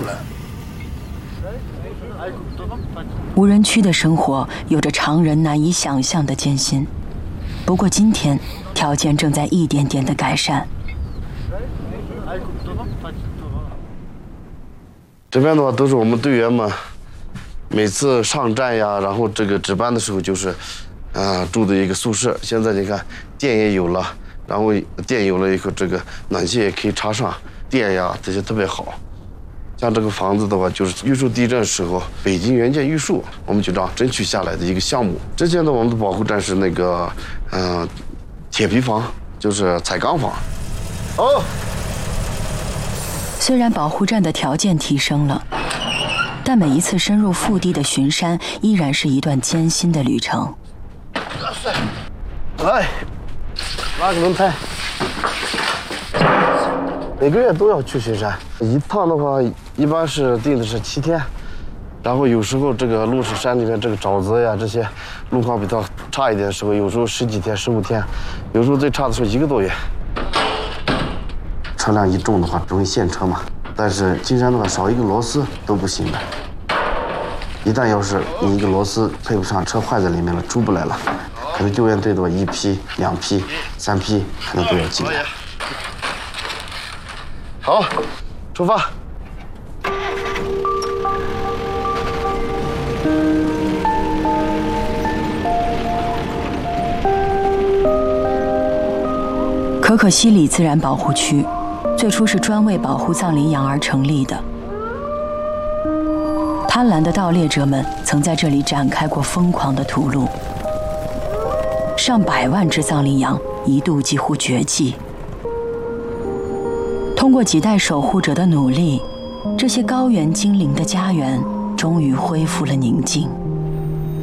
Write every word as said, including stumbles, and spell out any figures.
无人区的生活有着常人难以想象的艰辛，不过今天条件正在一点点的改善。 这边的话都是我们队员们每次上站呀，然后这个值班的时候就是，啊、呃、住的一个宿舍。现在你看电也有了，然后电有了以后，这个暖气也可以插上，电呀这些特别好。像这个房子的话，就是玉树地震时候北京援建玉树我们局长争取下来的一个项目。之前的我们的保护站是那个，嗯、呃，铁皮房，就是彩钢房。哦。 虽然保护站的条件提升了，但每一次深入腹地的巡山依然是一段艰辛的旅程。 来，拉个轮胎。每个月都要去巡山，一趟的话一般是定的是七天，然后有时候这个鹿石山里面这个沼泽呀这些路况比较差一点的时候，有时候十几天、十五天，有时候最差的时候一个多月。车辆一重的话容易陷车嘛，但是进山的话少一个螺丝都不行的。一旦要是你一个螺丝配不上，车坏在里面了，出不来了，可能救援队的话一批、两批、三批可能都要进来。好，出发。 可可西里自然保护区最初是专为保护藏羚羊而成立的。贪婪的盗猎者们曾在这里展开过疯狂的屠戮，上百万只藏羚羊一度几乎绝迹。通过几代守护者的努力，这些高原精灵的家园终于恢复了宁静。